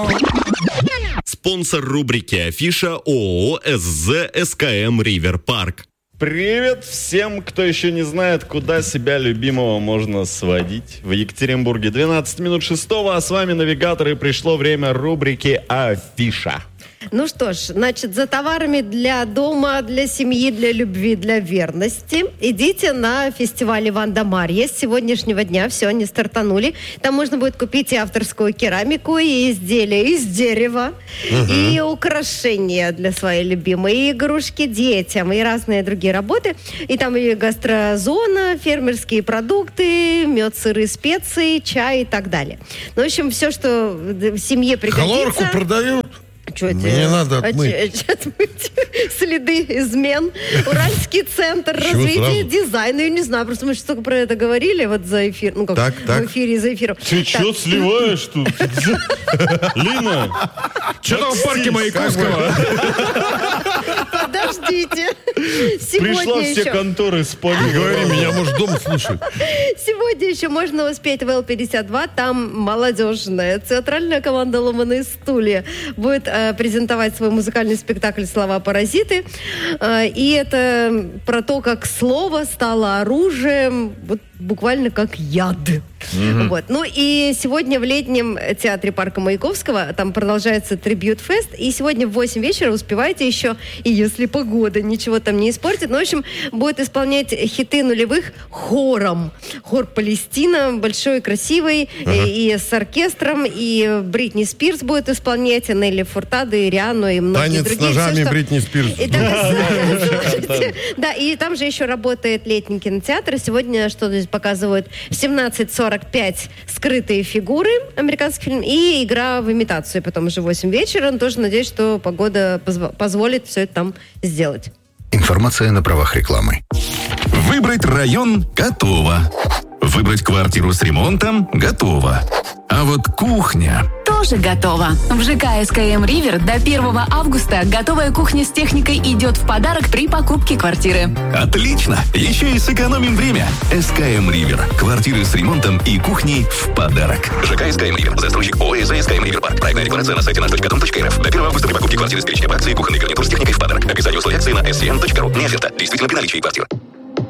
Спонсор рубрики «Афиша» ООО «СЗ СКМ Ривер Парк». Привет всем, кто еще не знает, куда себя любимого можно сводить. В Екатеринбурге 12 минут 6-го, а с вами навигатор, и пришло время рубрики «Афиша». Ну что ж, значит, за товарами для дома, для семьи, для любви, для верности идите на фестиваль Иван да Марья. С сегодняшнего дня все, они стартанули. Там можно будет купить и авторскую керамику, и изделия из дерева, и украшения для своей любимой, и игрушки детям, и разные другие работы. И там и гастрозона, фермерские продукты, мед, сыры, специи, чай и так далее. Ну, в общем, все, что в семье пригодится. Хлорку продают? Мне надо отмыть. Отмыть следы измен. Уральский центр развития дизайна. Я не знаю, просто мы что-то про это говорили вот за эфир. Ну, как в эфире, за эфиром. Ты что сливаешь тут? Лина, что там в парке Маяковского? Подождите. Пришла все конторы спалить. Говори, меня, может, дома слушают. Сегодня еще можно успеть в Л-52. Там молодежная театральная команда «Ломаные стулья» будет презентовать свой музыкальный спектакль «Слова паразиты». И это про то, как слово стало оружием, вот буквально как яд. Вот. Ну и сегодня в летнем театре парка Маяковского там продолжается трибьют-фест. И сегодня в 8 вечера успевайте еще, и если погода ничего там не испортит. Ну, в общем, будет исполнять хиты нулевых хором. Хор «Палестина», большой, красивый, и с оркестром, и Бритни Спирс будет исполнять, и Нелли Фуртадо, и Риану, и многие Танец другие. с ножами Бритни Спирс. Да, и там же еще работает летний кинотеатр. Сегодня что здесь показывают? В 17:45 «Скрытые фигуры», американский фильм, и игра в имитацию. Потом уже в 8 вечера. Тоже надеюсь, что погода позволит все это там сделать. Информация на правах рекламы. Выбрать район – готово. Выбрать квартиру с ремонтом – готово. А вот кухня... тоже готово. В ЖК СКМ Ривер до 1 августа готовая кухня с техникой идет в подарок при покупке квартиры. Отлично! Еще и сэкономим время. СКМ Ривер. Квартиры с ремонтом и кухней в подарок. ЖК СКМ Ривер. Застройщик ОС СКМ Ривер Парк. Проектная декларация на сайте nаш.дом.рф. До 1 августа при покупке квартиры с перечнем акций кухонный гарнитур с техникой в подарок. Описание условий акции на sn.ru. Не оферта. Действительно при наличии квартиры.